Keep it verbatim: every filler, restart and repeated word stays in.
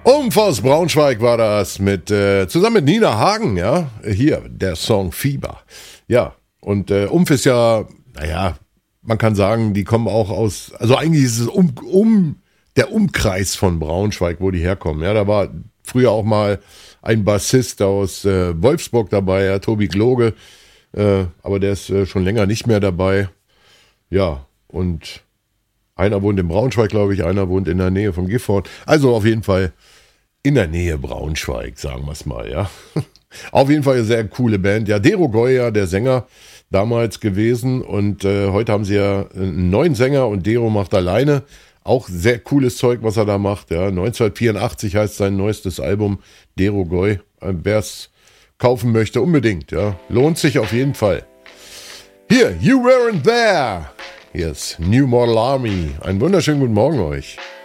Umf aus Braunschweig war das mit äh, zusammen mit Nina Hagen, ja. Hier, der Song Fieber. Ja, und äh, Umf ist ja, naja, man kann sagen, die kommen auch aus, also eigentlich ist es um, um der Umkreis von Braunschweig, wo die herkommen. Ja, da war früher auch mal ein Bassist aus äh, Wolfsburg dabei, ja, Tobi Gloge, äh, aber der ist äh, schon länger nicht mehr dabei. Ja, und einer wohnt in Braunschweig, glaube ich, einer wohnt in der Nähe von Gifhorn. Also auf jeden Fall in der Nähe Braunschweig, sagen wir es mal, ja. Auf jeden Fall eine sehr coole Band. Ja, Dero Goya, der Sänger, damals gewesen. Und äh, heute haben sie ja einen neuen Sänger und Dero macht alleine. Auch sehr cooles Zeug, was er da macht. Ja. neunzehnhundertvierundachtzig heißt sein neuestes Album, Dero Goy. Wer es kaufen möchte, unbedingt. Ja. Lohnt sich auf jeden Fall. Hier, You Weren't There. Hier ist New Model Army. Einen wunderschönen guten Morgen euch.